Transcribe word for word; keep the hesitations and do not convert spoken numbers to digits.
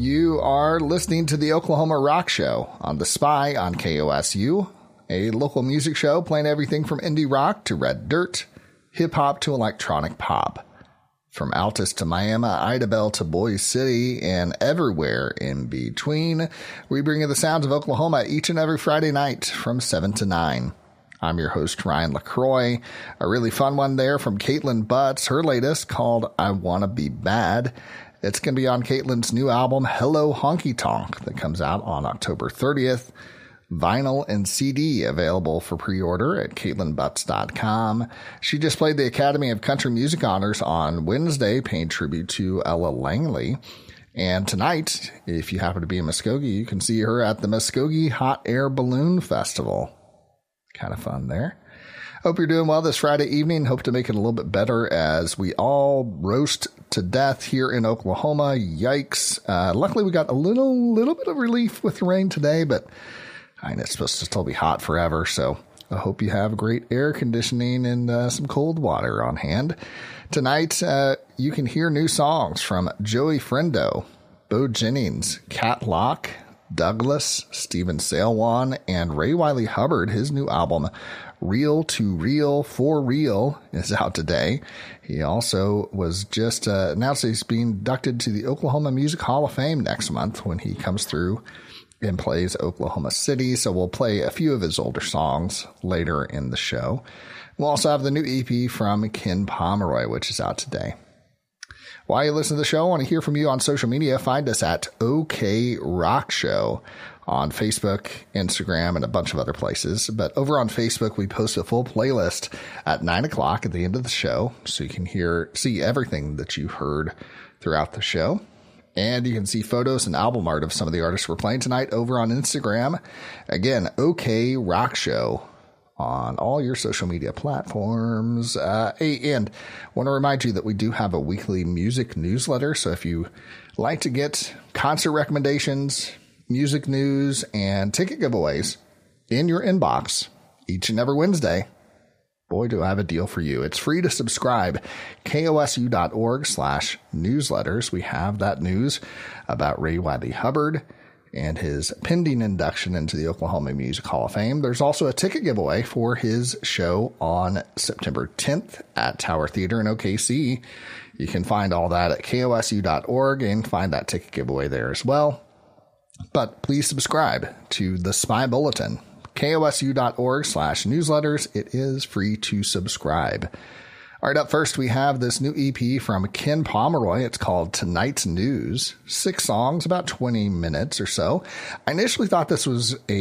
You are listening to the Oklahoma Rock Show on The Spy on K O S U, a local music show playing everything from indie rock to red dirt, hip-hop to electronic pop. From Altus to Miami, Idabel to Boise City, and everywhere in between, we bring you the sounds of Oklahoma each and every Friday night from seven to nine. I'm your host, Ryan LaCroix. A really fun one there from Caitlin Butts, her latest called I Wanna Be Bad. It's going to be on Caitlin's new album, Hello Honky Tonk, that comes out on October thirtieth. Vinyl and C D available for pre-order at caitlin butts dot com. She just played the Academy of Country Music Honors on Wednesday, paying tribute to Ella Langley. And tonight, if you happen to be in Muskogee, you can see her at the Muskogee Hot Air Balloon Festival. Kind of fun there. Hope you're doing well this Friday evening. Hope to make it a little bit better as we all roast to death here in Oklahoma. Yikes. Uh, luckily, we got a little, little bit of relief with the rain today, but I know it's supposed to still be hot forever. So I hope you have great air conditioning and uh, some cold water on hand. Tonight, uh, you can hear new songs from Joey Friendo, Bo Jennings, Cat Locke, Douglas, Stephen Sailwan, and Ray Wiley Hubbard. His new album, Real to Real for Real, is out today. He also was just uh, announced that he's being inducted to the Oklahoma Music Hall of Fame next month when he comes through and plays Oklahoma City. So we'll play a few of his older songs later in the show. We'll also have the new E P from Ken Pomeroy, which is out today. While you listen to the show, I want to hear from you on social media. Find us at OK Rock Show on Facebook, Instagram, and a bunch of other places. But over on Facebook, we post a full playlist at nine o'clock at the end of the show, so you can hear, see everything that you heard throughout the show. And you can see photos and album art of some of the artists we're playing tonight over on Instagram. Again, OK Rock Show on all your social media platforms. Uh, and I want to remind you that we do have a weekly music newsletter. So if you like to get concert recommendations, music news, and ticket giveaways in your inbox each and every Wednesday, boy, do I have a deal for you. It's free to subscribe. kosu.org slash newsletters. We have that news about Ray Wiley Hubbard and his pending induction into the Oklahoma Music Hall of Fame. There's also a ticket giveaway for his show on September tenth at Tower Theater in O K C. You can find all that at kosu dot org and find that ticket giveaway there as well. But please subscribe to the Spy Bulletin, kosu.org slash newsletters. It is free to subscribe. All right, up first, we have this new E P from Ken Pomeroy. It's called Tonight's News. Six songs, about twenty minutes or so. I initially thought this was a